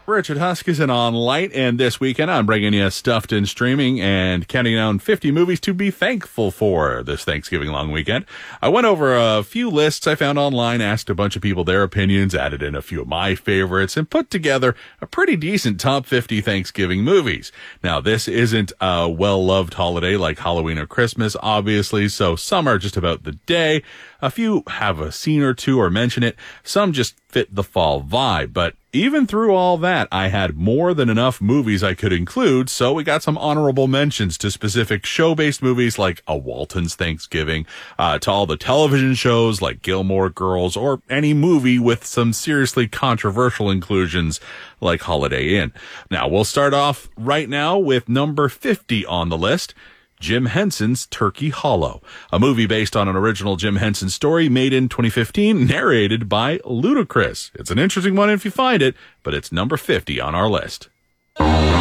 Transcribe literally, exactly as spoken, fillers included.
Richard Huskisson on Light, and this weekend I'm bringing you Stuffed and Streaming and counting down fifty movies to be thankful for this Thanksgiving long weekend. I went over a few lists I found online, asked a bunch of people their opinions, added in a few of my favorites, and put together a pretty decent top fifty Thanksgiving movies. Now, this isn't a well-loved holiday like Halloween or Christmas, obviously, so some are just about the day. A few have a scene or two or mention it. Some just fit the fall vibe, but even through all that, I had more than enough movies I could include, so we got some honorable mentions to specific show-based movies like A Walton's Thanksgiving, uh, to all the television shows like Gilmore Girls, or any movie with some seriously controversial inclusions like Holiday Inn. Now, we'll start off right now with number fifty on the list, Jim Henson's Turkey Hollow, a movie based on an original Jim Henson story made in twenty fifteen, narrated by Ludacris. It's an interesting one if you find it, but it's number fifty on our list.